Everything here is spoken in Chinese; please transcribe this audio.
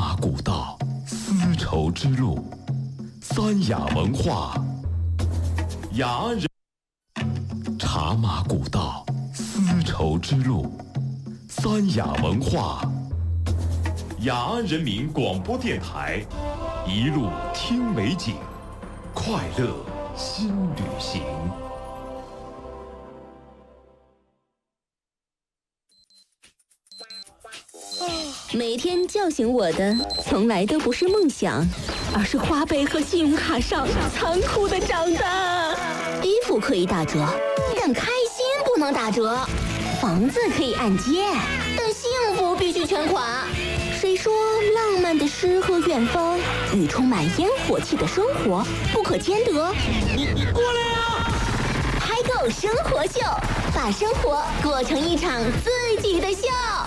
马古道，丝绸之路，三雅文化，雅人。茶马古道，丝绸之路，三雅文化，雅安人民广播电台，一路听美景，快乐新旅行。 每天叫醒我的从来都不是梦想，而是花呗和信用卡上残酷的账单。衣服可以打折，但开心不能打折；房子可以按揭，但幸福必须全款。谁说浪漫的诗和远方与充满烟火气的生活不可兼得？ 你过来呀！ 嗨购生活秀，把生活过成一场自己的秀。